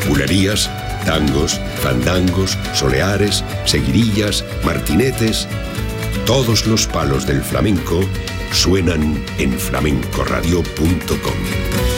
bulerías, tangos, fandangos, soleares, seguidillas, martinetes. Todos los palos del flamenco suenan en flamencoradio.com.